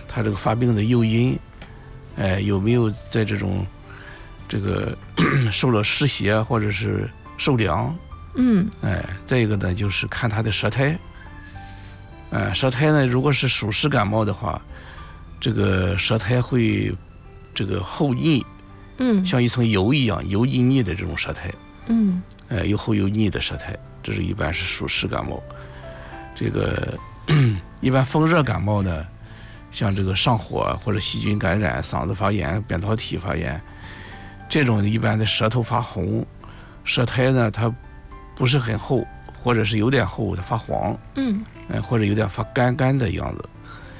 他这个发病的诱因，有没有在这个受了湿邪或者是受凉，再一个呢就是看他的舌苔，舌苔呢如果是属湿感冒的话，这个舌苔会这个厚腻，像一层油一样，油腻腻的这种舌苔，又厚又腻的舌苔，这是一般是属湿感冒。这个一般风热感冒呢，像这个上火或者细菌感染、嗓子发炎、扁桃体发炎，这种一般的舌头发红，舌苔呢它不是很厚，或者是有点厚，它发黄，或者有点发干的样子，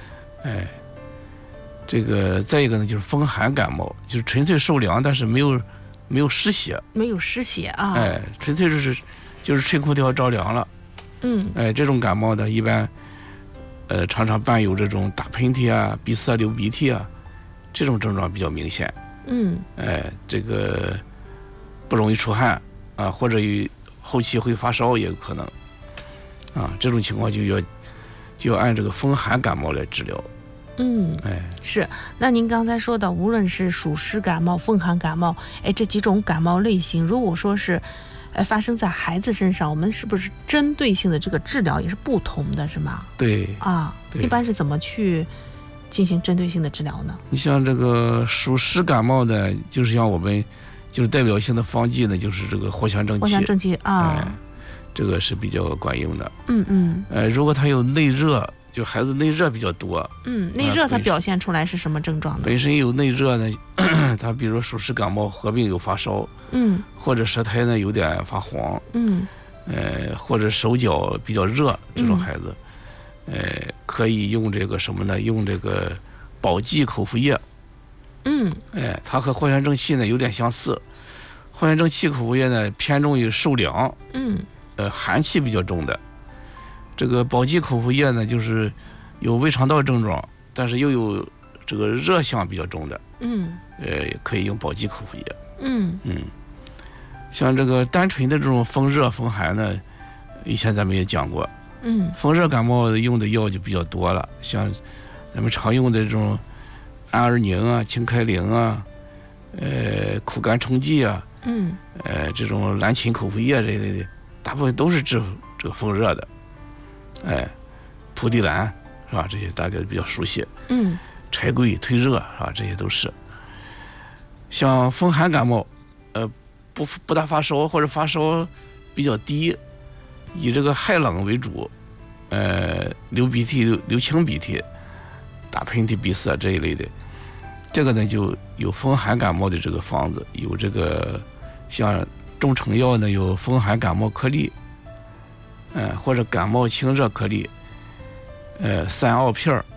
这个再一个呢就是风寒感冒，就是纯粹受凉，但是没有湿邪，纯粹就是吹空调着凉了，这种感冒呢一般常常伴有这种打喷嚏啊、鼻塞、流鼻涕啊，这种症状比较明显，这个不容易出汗啊，或者后期会发烧也有可能，这种情况就要按这个风寒感冒来治疗。 是。那您刚才说的，无论是暑湿感冒、风寒感冒，这几种感冒类型，如果说是发生在孩子身上，我们是不是针对性的这个治疗也是不同的，是吗？ 对。 一般是怎么去进行针对性的治疗呢？ 你像这个暑湿感冒的，就是像我们就是代表性的方剂呢，就是这个藿香正气这个是比较管用的。如果他有内热，就孩子内热比较多， 内热它表现出来是什么症状呢？ 本身有内热呢，他比如说暑湿感冒合并有发烧，或者舌苔呢有点发黄，或者手脚比较热，这种孩子，可以用这个什么呢？用这个保济口服液，它和藿香正气呢有点相似，藿香正气口服液呢偏重于受凉，寒气比较重的。这个保济口服液呢，就是有胃肠道症状，但是又有这个热象比较重的，可以用保济口服液。像这个单纯的这种风热风寒呢，以前咱们也讲过，风热感冒用的药就比较多了，像咱们常用的这种安尔宁啊、清开灵啊、苦甘冲剂啊，这种蓝芩口服液这一类的，大部分都是治这个风热的。蒲地蓝是吧？这些大家比较熟悉。柴桂退热是吧？这些都是。像风寒感冒，不大发烧或者发烧比较低，以这个害冷为主，流鼻涕、流清鼻涕、打喷嚏、鼻塞这一类的，这个呢就有风寒感冒的这个方子，有这个像中成药呢有风寒感冒颗粒。或者感冒清热颗粒，3奥片儿，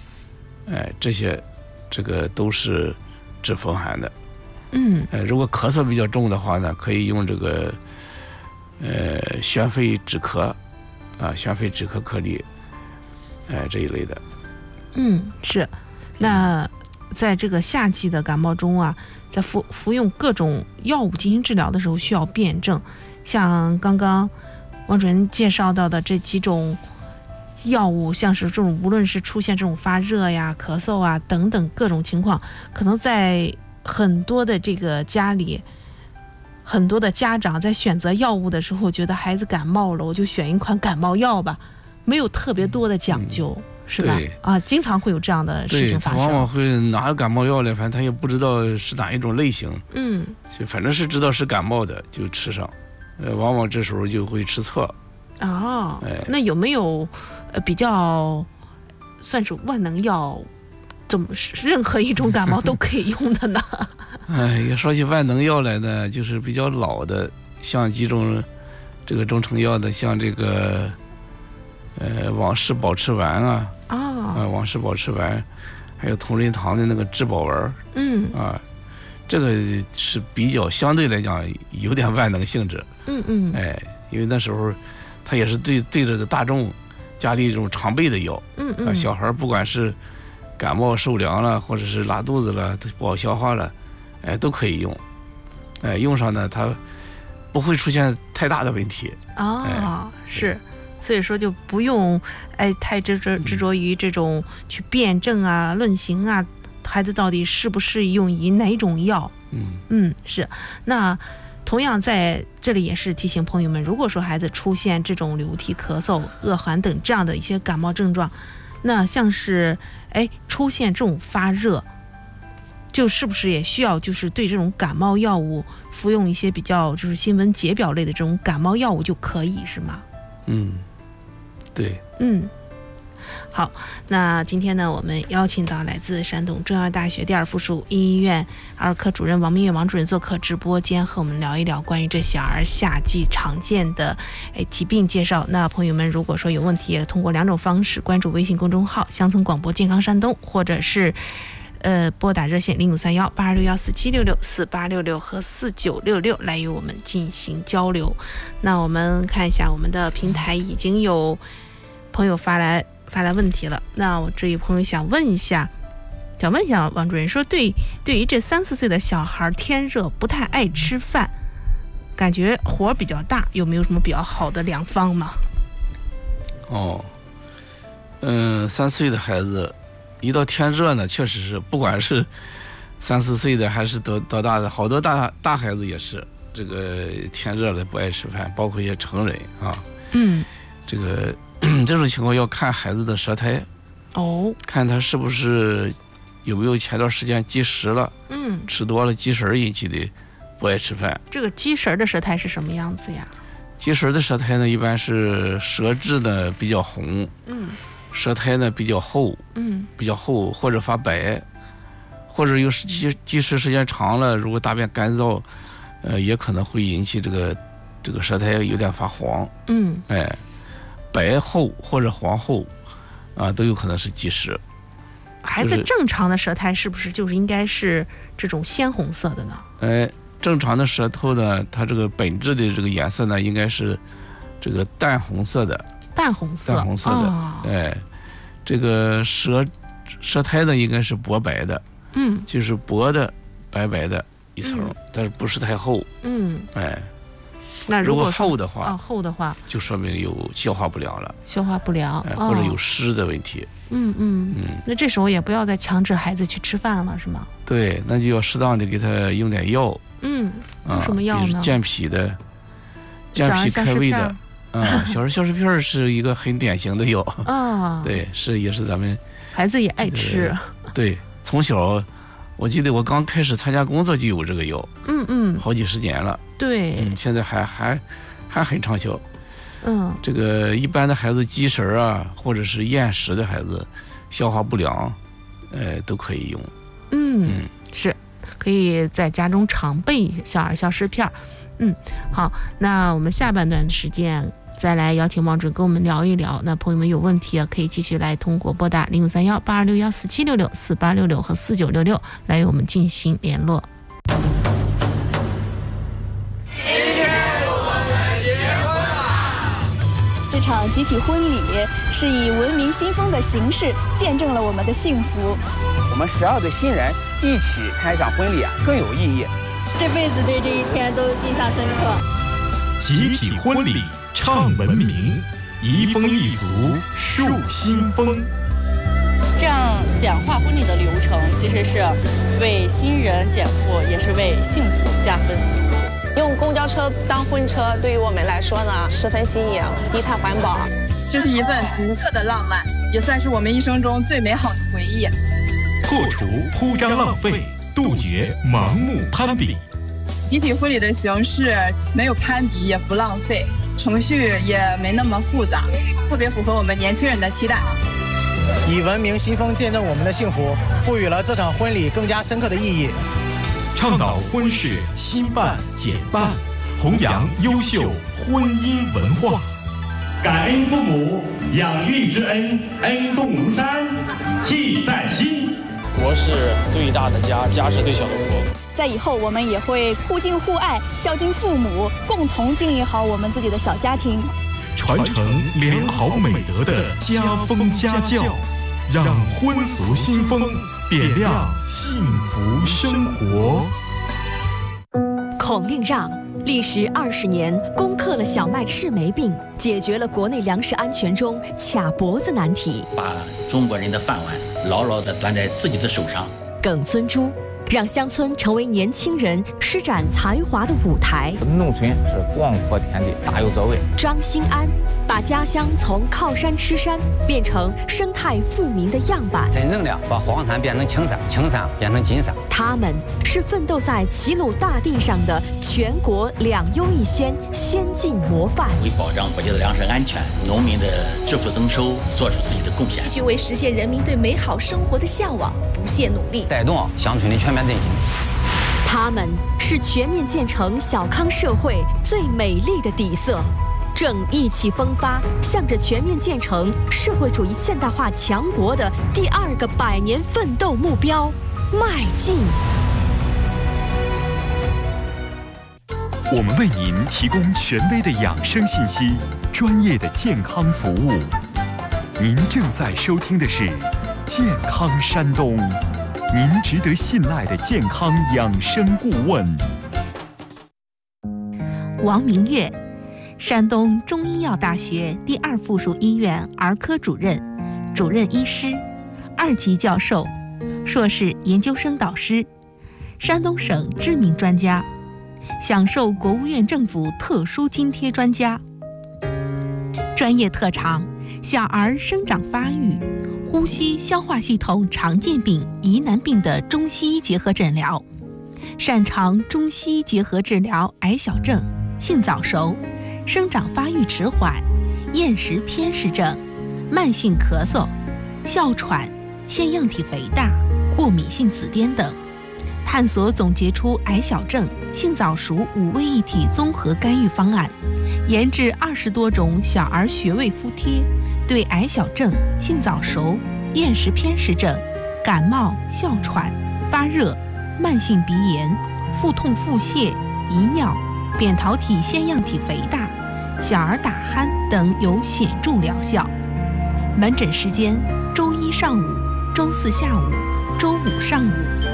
这个都是治风寒的。如果咳嗽比较重的话呢，可以用这个宣肺止咳宣肺止咳颗粒，这一类的。 是。那在这个夏季的感冒中啊，在服用各种药物进行治疗的时候，需要辩证。像刚刚王主任介绍到的这几种药物，像是这种无论是出现这种发热呀、咳嗽啊等等各种情况，可能在很多的这个家里，很多的家长在选择药物的时候，觉得孩子感冒了，我就选一款感冒药吧，没有特别多的讲究，是吧？经常会有这样的事情发生。 对，他往往会拿感冒药来，反正他也不知道是哪一种类型，就反正是知道是感冒的就吃上。往往这时候就会吃错。 那有没有比较算是万能药，怎么任何一种感冒都可以用的呢？ 也说起万能药来呢，就是比较老的，像几种这个中成药的，像这个往事保赤丸往事保赤丸，还有同仁堂的那个治保丸，这个是比较相对来讲有点万能性质。因为那时候它也是对这个大众家里这种常备的药。小孩不管是感冒受凉了，或者是拉肚子了，不好消化了，都可以用。用上呢，它不会出现太大的问题。 是。 所以说就不用太执着于这种去辩证啊、论刑啊，孩子到底适不适用于哪种药。是。那同样在这里也是提醒朋友们，如果说孩子出现这种流涕、咳嗽、恶寒等这样的一些感冒症状，那像是出现这种发热，就是不是也需要就是对这种感冒药物服用一些比较就是辛温解表类的这种感冒药物就可以，是吗？ 对。 好，那今天呢，我们邀请到来自山东中药大学第2附属医院儿科主任王明月王主任做客直播间，和我们聊一聊关于这小儿夏季常见的疾病介绍。那朋友们如果说有问题，也通过2种方式关注微信公众号乡村广播健康山东，或者是拨打热线0531-8261-4766、4866和4966来与我们进行交流。那我们看一下我们的平台已经有朋友发来问题了。那我这一朋友想问一下王主任，说对于这3、4岁的小孩天热不太爱吃饭，感觉火比较大，有没有什么比较好的良方吗 ？3岁的孩子一到天热呢，确实是不管是3、4岁的还是多大的，好多大孩子也是这个天热了不爱吃饭，包括一些成人啊。这种情况要看孩子的舌苔看他是不是有没有前段时间积食了，吃多了积食引起的不爱吃饭。这个积食的舌苔是什么样子呀？积食的舌苔呢，一般是舌质呢比较红，舌苔呢比较厚，或者发白，或者有积食时间长了，如果大便干燥，也可能会引起这个舌苔有点发黄，白厚或者黄厚都有可能是积食。 孩子正常的舌苔是不是就是应该是这种鲜红色的呢？ 正常的舌头呢，它这个本质的这个颜色呢，应该是这个淡红色的。淡红色的，这个舌苔呢应该是薄白的，就是薄的白的一层，但是不是太厚，那如果厚的话，就说明有消化不良了，或者有湿的问题。 那这时候也不要再强制孩子去吃饭了，是吗？ 对，那就要适当的给他用点药。 用什么药呢？ 比如健脾开胃的。小儿消食片是一个很典型的药。对，也是咱们孩子也爱吃。 对，从小我记得我刚开始参加工作就有这个药。好几十年了。对，现在还很畅销。这个一般的孩子积食啊，或者是厌食的孩子，消化不良，都可以用。是可以在家中常备小儿消食片。好，那我们下半段时间再来邀请王主任跟我们聊一聊。那朋友们有问题可以继续来通过拨打0531-8261-4766、4866和4966来与我们进行联络。 这场集体婚礼是以文明新风的形式见证了我们的幸福。 我们12对新人一起参与场婚礼更有意义。 这辈子对这一天都印象深刻。 集体婚礼唱文明，移风易俗树新风。 这样简化婚礼的流程，其实是为新人减负，也是为幸福加分。 用公交车当婚车，对于我们来说呢，十分新颖，低碳环保。 这是一份独特的浪漫，也算是我们一生中最美好的回忆。 破除铺张浪费，杜绝盲目攀比。 集体婚礼的形式没有攀比，也不浪费，程序也没那么复杂，特别符合我们年轻人的期待。 以文明新风见证我们的幸福，赋予了这场婚礼更加深刻的意义。 倡导婚事新办简办，弘扬优秀婚姻文化。 感恩父母养育之恩，恩重如山，记在心。 国是最大的家，家是最小的国。 在以后，我们也会互敬互爱，孝敬父母，共同经营好我们自己的小家庭， 传承良好美德的家风家教，让婚俗新风点亮幸福生活。 孔令让， 历时20年，攻克了小麦赤霉病，解决了国内粮食安全中卡脖子难题， 把中国人的饭碗牢牢地端在自己的手上。 耿孙洙让乡村成为年轻人施展才华的舞台。 农村是广阔天地，大有作为。 张兴安把家乡从靠山吃山变成生态富民的样板， 真正的把黄山变成青山，青山变成金山。 他们是奋斗在齐鲁大地上的全国2优1先先进模范， 为保障国家的粮食安全、农民的致富增收做出自己的贡献， 继续为实现人民对美好生活的向往不懈努力， 带动乡村的全面振兴。 他们是全面建成小康社会最美丽的底色，正意气风发，向着全面建成社会主义现代化强国的第2个100年奋斗目标迈进。 我们为您提供权威的养生信息，专业的健康服务。您正在收听的是健康山东，您值得信赖的健康养生顾问。 王明月，山东中医药大学第2附属医院儿科主任、主任医师、2级教授、硕士研究生导师，山东省知名专家，享受国务院政府特殊津贴专家。专业特长：小儿生长发育、呼吸消化系统常见病、疑难病的中西医结合诊疗，擅长中西医结合治疗矮小症、性早熟、生长发育迟缓、厌食偏食症、慢性咳嗽、哮喘、腺样体肥大、过敏性紫癜等，探索总结出矮小症、性早熟5位一体综合干预方案，研制20多种小儿穴位敷贴，对矮小症、性早熟、厌食偏食症、感冒、哮喘、发热、慢性鼻炎、腹痛腹泻、遗尿、扁桃体腺样体肥大、小儿打鼾等有显著疗效。门诊时间：周1上午、周4下午、周5上午。